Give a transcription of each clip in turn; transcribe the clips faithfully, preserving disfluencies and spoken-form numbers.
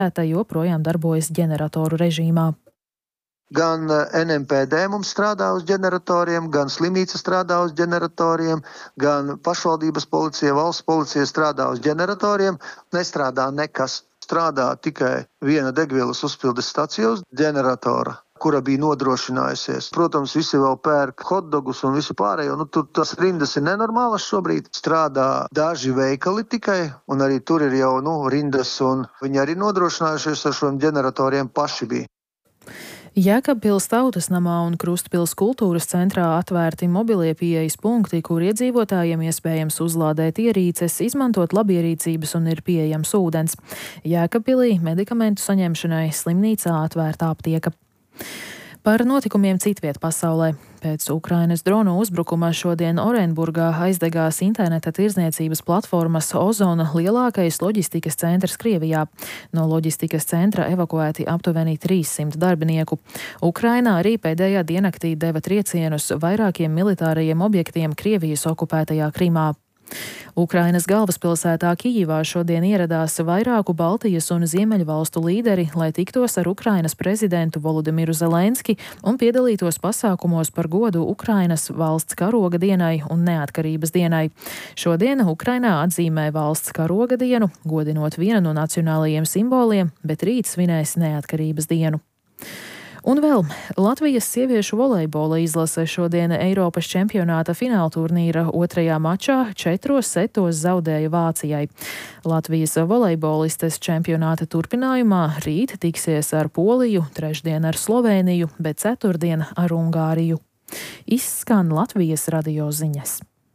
joprojām darbojas ģeneratoru režīmā. Gan N M P D mums strādā uz ģeneratoriem, gan slimnīca strādā uz ģeneratoriem, gan pašvaldības policija, valsts policija strādā uz ģeneratoriem. Nestrādā nekas. Strādā tikai viena degvielas uzpildes stacija uz ģeneratora, kura bija nodrošinājusies. Protams, visi vēl pērk hotdogus un visu pārējo. Nu, tur tas rindas ir nenormālas šobrīd. Strādā daži veikali tikai, un arī tur ir jau nu, rindas, un viņi arī nodrošinājušies ar šiem ģeneratoriem paši bija. Jēkabpils Tautas namā un Krustpils kultūras centrā atvērti mobilie pieejas punkti, kur iedzīvotājiem iespējams uzlādēt ierīces, izmantot labierīcības un ir pieejams ūdens. Jēkabpilī medikamentu saņemšanai slimnīcā atvērta aptieka. Par notikumiem citviet pasaulē. Pēc Ukrainas dronu uzbrukuma šodien Orenburgā aizdegās interneta tirdzniecības platformas Ozona lielākais loģistikas centrs Krievijā. No loģistikas centra evakuēti aptuveni trīssimt darbinieku. Ukrainā arī pēdējā diennaktī deva triecienus vairākiem militārajiem objektiem Krievijas okupētajā Krimā. Ukrainas galvaspilsētā Kijivā šodien ieradās vairāku Baltijas un Ziemeļvalstu līderi, lai tiktos ar Ukrainas prezidentu Volodimiru Zelenski un piedalītos pasākumos par godu Ukrainas valsts karoga dienai un neatkarības dienai. Šodien Ukrainā atzīmē valsts karoga dienu, godinot vienu no nacionālajiem simboliem, bet rīt svinēs neatkarības dienu. Un vēl Latvijas sieviešu volejbola izlase šodien Eiropas čempionāta finālturnīra otrajā mačā četros setos zaudēja Vācijai. Latvijas volejbolistes čempionāta turpinājumā rīt tiksies ar Poliju, trešdien ar Slovēniju, bet ceturtdien ar Ungāriju. Izskan Latvijas radio ziņas.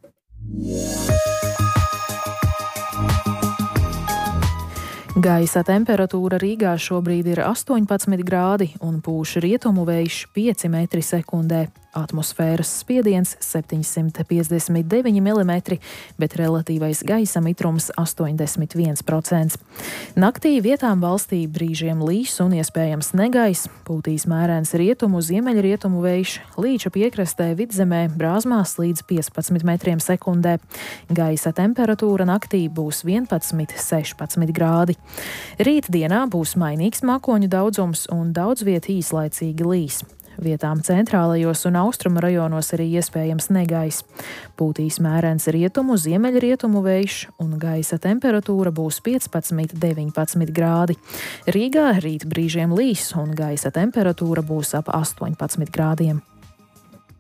Gaisa temperatūra Rīgā šobrīd ir astoņpadsmit grādi un pūš rietumu vējš pieci metri sekundē. Atmosfēras spiediens septiņsimt piecdesmit deviņi milimetri, bet relatīvais gaisa mitrums astoņdesmit viens procents. Naktī vietām valstī brīžiem līs un iespējams negaiss, pūtīs mērens rietumu ziemeļrietumu vējš, Līča piekrastē Vidzemē brāzmās līdz piecpadsmit metriem sekundē. Gaisa temperatūra naktī būs vienpadsmit sešpadsmit grādi. Rīt dienā būs mainīgs mākoņu daudzums un daudz viet īslaicīgi līs. Vietām centrālajos un austrumu rajonos arī iespējams negaiss. Pūtīs mērens rietumu, ziemeļrietumu vējš un gaisa temperatūra būs piecpadsmit deviņpadsmit grādi. Rīgā rīt brīžiem līs un gaisa temperatūra būs ap astoņpadsmit grādiem.